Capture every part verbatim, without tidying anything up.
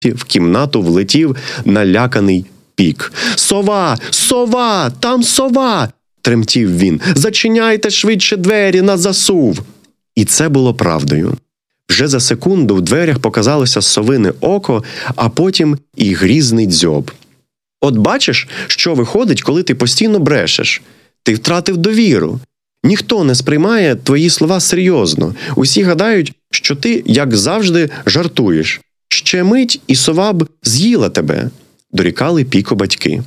В кімнату влетів наляканий Пік. «Сова! Сова! Там сова!» – тремтів він. «Зачиняйте швидше двері на засув!» І це було правдою. Вже за секунду в дверях показалося совине око, а потім і грізний дзьоб. «От бачиш, що виходить, коли ти постійно брешеш? Ти втратив довіру. Ніхто не сприймає твої слова серйозно. Усі гадають, що ти, як завжди, жартуєш. Ще мить, і сова б з'їла тебе», – дорікали Піку батьки.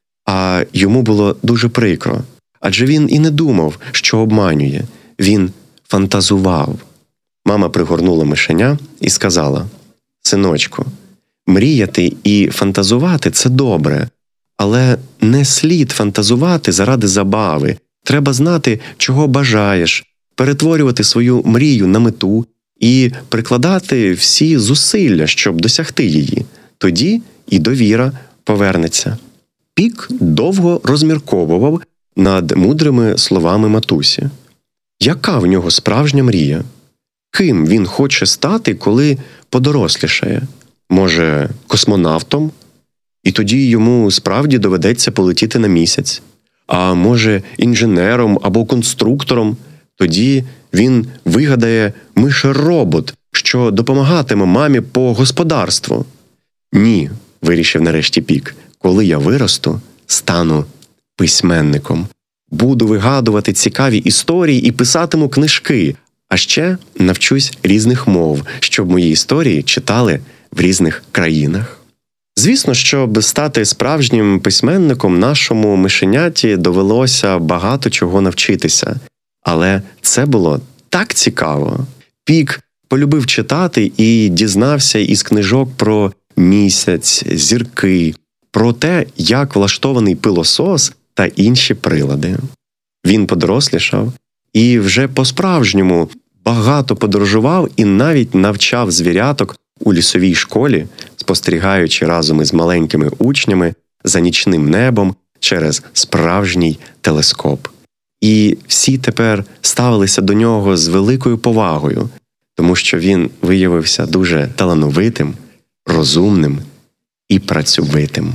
А йому було дуже прикро. Адже він і не думав, що обманює. Він фантазував. Мама пригорнула мишеня і сказала: «Синочку, мріяти і фантазувати – це добре, але не слід фантазувати заради забави. Треба знати, чого бажаєш, перетворювати свою мрію на мету і прикладати всі зусилля, щоб досягти її. Тоді і довіра повернеться». Пік довго розмірковував над мудрими словами матусі. Яка в нього справжня мрія? Ким він хоче стати, коли подорослішає? Може, космонавтом? І тоді йому справді доведеться полетіти на місяць. А може, інженером або конструктором? Тоді він вигадає мишеробот, що допомагатиме мамі по господарству. «Ні», – вирішив нарешті Пік, – «коли я виросту, стану письменником. Буду вигадувати цікаві історії і писатиму книжки, а ще навчусь різних мов, щоб мої історії читали в різних країнах». Звісно, щоб стати справжнім письменником, нашому мишеняті довелося багато чого навчитися. Але це було так цікаво. Пік полюбив читати і дізнався із книжок про місяць, зірки, про те, як влаштований пилосос та інші прилади. Він подорослішав і вже по-справжньому багато подорожував і навіть навчав звіряток у лісовій школі, спостерігаючи разом із маленькими учнями за нічним небом через справжній телескоп. І всі тепер ставилися до нього з великою повагою, тому що він виявився дуже талановитим, розумним і працьовитим.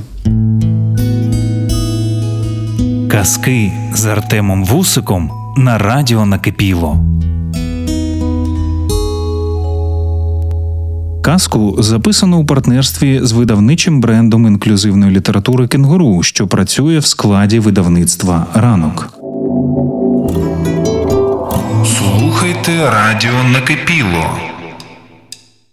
Казки з Артемом Вусиком на радіо Накипіло. Казку записано у партнерстві з видавничим брендом інклюзивної літератури «Кенгуру», що працює в складі видавництва «Ранок». Слухайте радіо Накипіло.